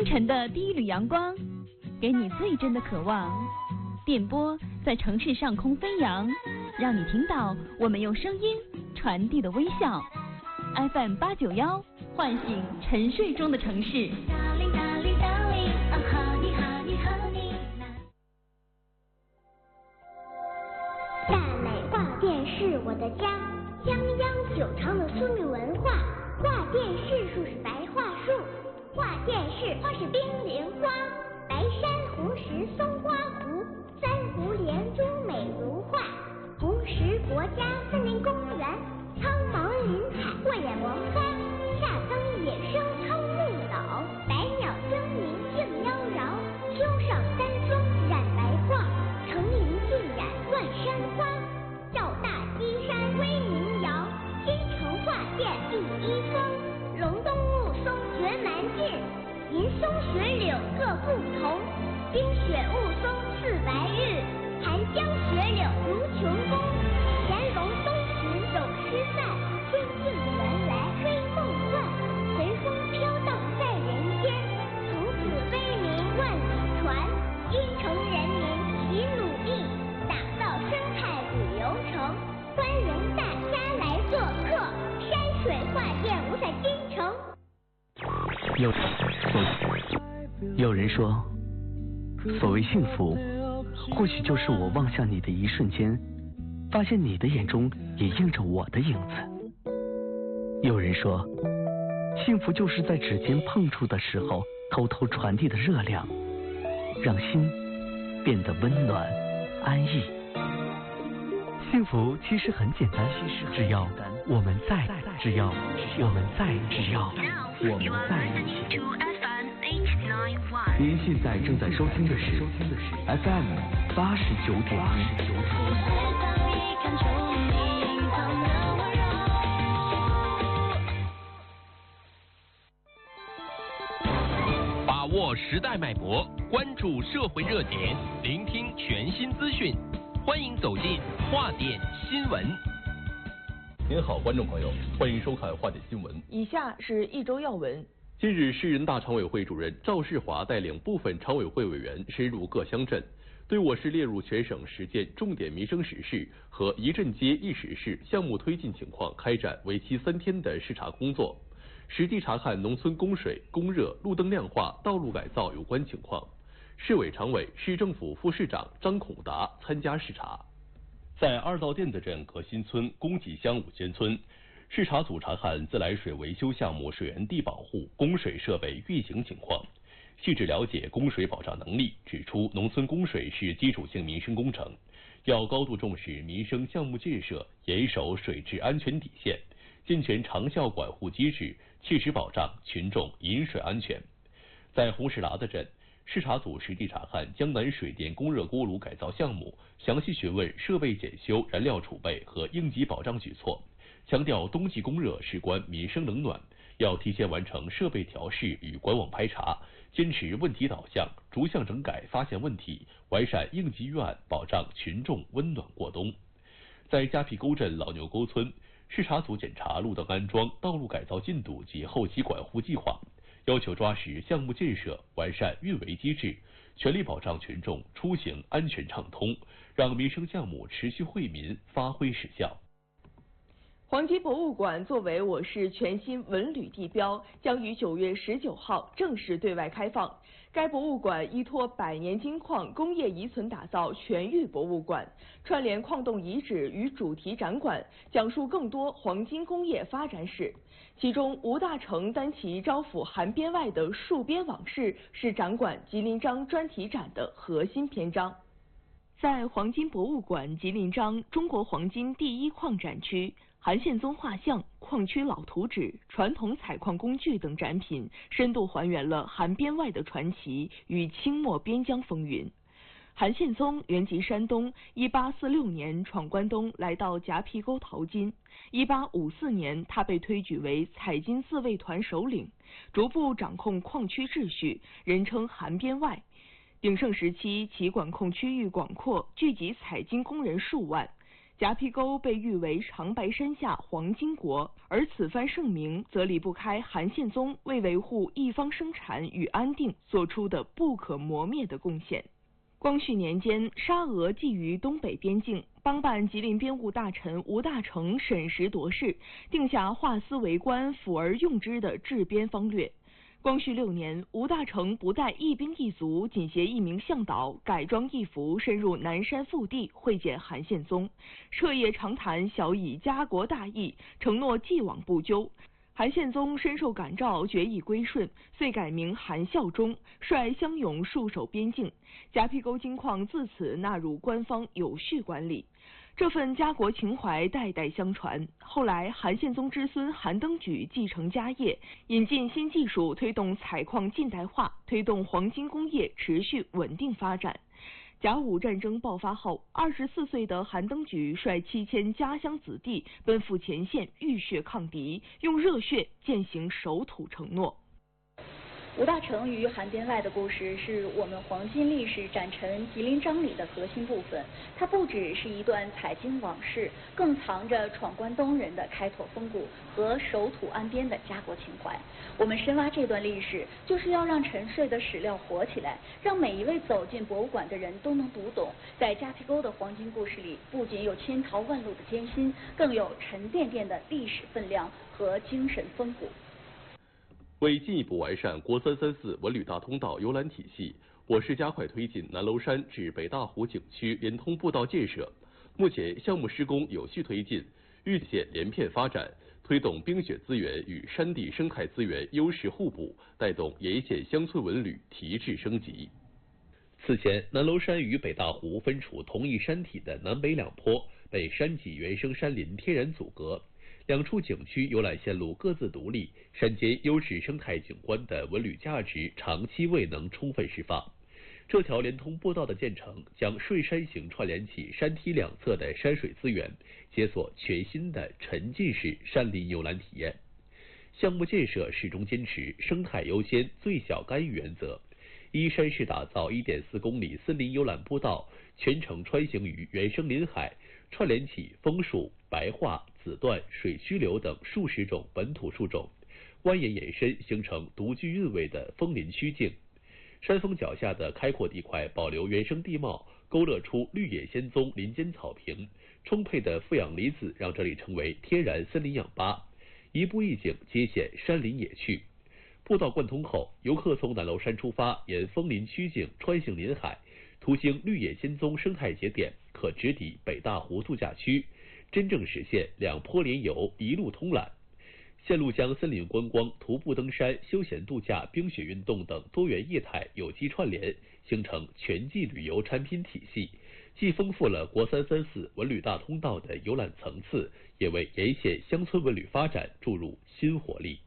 晨的第一缕阳光，给你最真的渴望。电波在城市上空飞扬，让你听到我们用声音传递的微笑。FM 891，唤醒沉睡中的城市。 大美画店是我的家，泱泱久长的苏闽文化。画店是树是白桦树，画店是花是冰莲花，白山红石松花湖，三湖连珠美如画，红石国家森林公园，苍茫林海过眼王花，夏灯野生超木岛，百鸟争鸣竞妖娆，秋上山松染白桦，层林尽染万山花，赵大西山威名扬，京城画店第一峰，龙东雾松绝蛮劲，银松雪柳各不同，冰雪雾松似白日，寒江雪柳如琼宫，乾隆东池有诗赞，春尽原来黑梦幻，随风飘荡在人间，从此威名万里传，京城人民齐努力，打造生态旅游城，欢迎大家来做客，山水画店无在京城。 有人说，所谓幸福，或许就是我望向你的一瞬间，发现你的眼中也映着我的影子。有人说，幸福就是在指尖碰触的时候，偷偷传递的热量，让心变得温暖安逸。幸福其实很简单，只要我们在，只要我们在一起。您现在正在收听的是 FM 89.1。 把握时代脉搏，关注社会热点，聆听全新资讯，欢迎走进画点新闻。 您好，观众朋友，欢迎收看画点新闻。 以下是一周要闻。 近日，市人大常委会主任赵世华带领部分常委会委员深入各乡镇，对我市列入全省10件重点民生实事和一镇街一实事项目推进情况开展为期3天的视察工作，实地查看农村供水、供热、路灯亮化、道路改造有关情况。市委常委、市政府副市长张孔达参加视察。在2道店子镇革新村、公集乡5间村，视察组查看自来水维修项目水源地保护、供水设备运行情况，细致了解供水保障能力，指出农村供水是基础性民生工程，要高度重视民生项目建设，严守水质安全底线，健全长效管护机制，切实保障群众饮水安全。在红石喇子镇，视察组实地查看江南水电供热锅炉改造项目，详细询问设备检修、燃料储备和应急保障举措，强调冬季供热事关民生冷暖，要提前完成设备调试与管网排查，坚持问题导向，逐项整改发现问题，完善应急预案，保障群众温暖过冬。在加皮沟镇老牛沟村，视察组检查路灯安装、道路改造进度及后期管护计划，要求抓实项目建设，完善运维机制，全力保障群众出行安全畅通，让民生项目持续惠民，发挥实效。 黄金博物馆作为我市全新文旅地标，将于9月19号正式对外开放。该博物馆依托100年金矿工业遗存打造全域博物馆，串联矿洞遗址与主题展馆，讲述更多黄金工业发展史。其中，吴大成担旗招抚韩边外的戍边往事是展馆吉林章专题展的核心篇章。在黄金博物馆吉林章中国黄金第1矿展区，韩宪宗画像、矿区老图纸、传统采矿工具等展品，深度还原了韩边外的传奇与清末边疆风云。韩宪宗原籍山东，1846年闯关东来到夹皮沟淘金，1854年他被推举为采金自卫团首领，逐步掌控矿区秩序，人称韩边外。鼎盛时期，其管控区域广阔，聚集采金工人数万。 夹皮沟被誉为长白山下黄金国，而此番盛名则离不开韩宪宗为维护一方生产与安定做出的不可磨灭的贡献。光绪年间，沙俄觊觎东北边境，帮办吉林边务大臣吴大成审时度势，定下化私为官，辅而用之的治边方略。光绪6年，吴大成不带一兵一卒，仅携1名向导，改装义服，深入南山腹地会见韩宪宗，彻夜长谈，小以家国大义，承诺既往不咎。韩宪宗深受感召，决意归顺，遂改名韩孝忠，率乡勇戍守边境。夹皮沟金矿自此纳入官方有序管理。这份家国情怀代代相传。后来，韩宪宗之孙韩登举继承家业，引进新技术，推动采矿近代化，推动黄金工业持续稳定发展。甲午战争爆发后，24岁的韩登举率7000家乡子弟奔赴前线，浴血抗敌，用热血践行守土承诺。 吴大成与韩边外的故事是我们黄金历史展陈吉林章里的核心部分。它不只是一段采金往事，更藏着闯关东人的开拓风骨和守土安边的家国情怀。我们深挖这段历史，就是要让沉睡的史料活起来，让每一位走进博物馆的人都能读懂，在夹皮沟的黄金故事里，不仅有千淘万漉的艰辛，更有沉甸甸的历史分量和精神风骨。 为进一步完善国334文旅大通道游览体系，我市加快推进南娄山至北大湖景区连通步道建设。目前项目施工有序推进，预见连片发展，推动冰雪资源与山地生态资源优势互补，带动沿线乡村文旅提质升级。此前，南娄山与北大湖分处同一山体的南北两坡被山脊原生山林天然阻隔。两处景区游览线路各自独立，山间优质生态景观的文旅价值长期未能充分释放。这条连通步道的建成，将顺山型串联起山体两侧的山水资源，解锁全新的沉浸式山林游览体验。项目建设始终坚持生态优先、最小干预原则，依山势打造1.4公里森林游览步道，全程穿行于原生林海，串联起枫树、白桦、紫椴、水曲柳等数十种本土树种，蜿蜒延伸，形成独具韵味的枫林曲径。山峰脚下的开阔地块保留原生地貌，勾勒出绿野仙踪林间草坪，充沛的负氧离子让这里成为天然森林氧吧，一步一景皆显山林野趣。步道贯通后，游客从南娄山出发，沿枫林曲径穿行林海，途经绿野仙踪生态节点，可直抵北大湖度假区，真正实现两坡连游，一路通览。线路将森林观光、徒步登山、休闲度假、冰雪运动等多元业态有机串联，形成全季旅游产品体系，既丰富了国334文旅大通道的游览层次，也为沿线乡村文旅发展注入新活力。